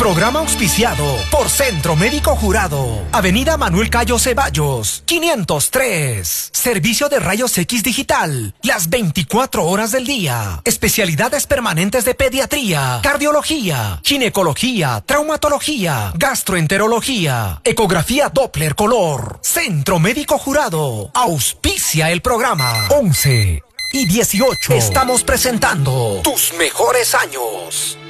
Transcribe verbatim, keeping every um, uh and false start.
Programa auspiciado por Centro Médico Jurado. Avenida Manuel Cayo Ceballos, quinientos tres. Servicio de rayos X digital, las veinticuatro horas del día. Especialidades permanentes de pediatría, cardiología, ginecología, traumatología, gastroenterología, ecografía Doppler color. Centro Médico Jurado auspicia el programa. once y dieciocho. Estamos presentando tus mejores años.